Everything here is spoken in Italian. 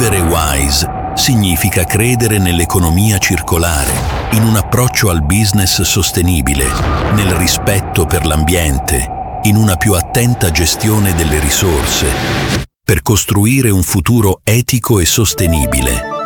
Essere wise significa credere nell'economia circolare, in un approccio al business sostenibile, nel rispetto per l'ambiente, in una più attenta gestione delle risorse, per costruire un futuro etico e sostenibile.